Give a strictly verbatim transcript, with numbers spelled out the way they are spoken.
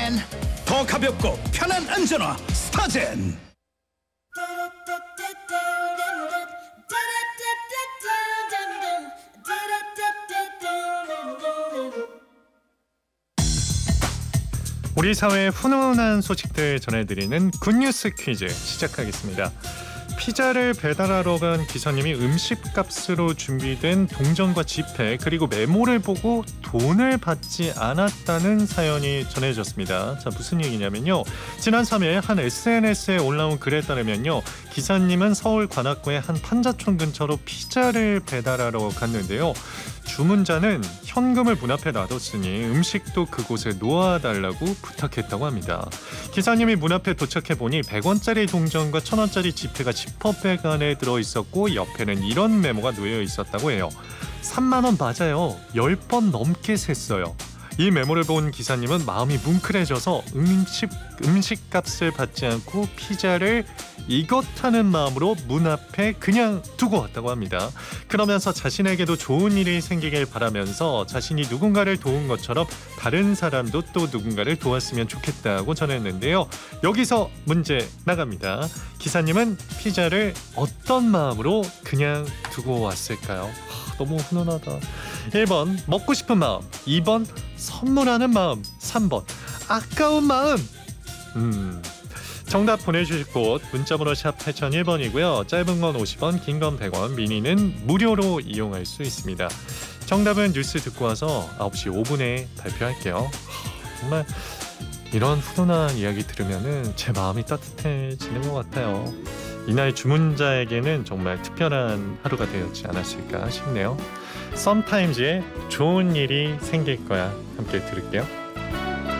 스타젠. 더 가볍고 편한 안전화 스타젠. 우리 사회의 훈훈한 소식들 전해드리는 굿뉴스 퀴즈 시작하겠습니다. 피자를 배달하러 간 기사님이 음식값으로 준비된 동전과 지폐 그리고 메모를 보고 돈을 받지 않았다는 사연이 전해졌습니다. 자, 무슨 얘기냐면요. 지난 삼 일 한 에스엔에스에 올라온 글에 따르면요. 기사님은 서울 관악구의 한 판자촌 근처로 피자를 배달하러 갔는데요. 주문자는 현금을 문 앞에 놔뒀으니 음식도 그곳에 놓아달라고 부탁했다고 합니다. 기사님이 문 앞에 도착해보니 백 원짜리 동전과 천 원짜리 지폐가 지퍼백 안에 들어있었고 옆에는 이런 메모가 놓여 있었다고 해요. 삼만 원 맞아요. 열 번 넘게 셌어요. 이 메모를 본 기사님은 마음이 뭉클해져서 음식, 음식값을 받지 않고 피자를 이것하는 마음으로 문 앞에 그냥 두고 왔다고 합니다. 그러면서 자신에게도 좋은 일이 생기길 바라면서 자신이 누군가를 도운 것처럼 다른 사람도 또 누군가를 도왔으면 좋겠다고 전했는데요. 여기서 문제 나갑니다. 기사님은 피자를 어떤 마음으로 그냥 두고 왔을까요? 너무 훈훈하다. 일 번 먹고 싶은 마음, 이 번 선물하는 마음, 삼 번 아까운 마음. 음, 정답 보내주실 곳 문자번호 샵 팔공공일 번이고요. 짧은 건 오십 원, 긴 건 백 원, 미니는 무료로 이용할 수 있습니다. 정답은 뉴스 듣고 와서 아홉 시 오 분에 발표할게요. 정말 이런 훈훈한 이야기 들으면은 제 마음이 따뜻해지는 것 같아요. 이날 주문자에게는 정말 특별한 하루가 되었지 않았을까 싶네요. 썸타임즈의 좋은 일이 생길 거야 함께 들을게요.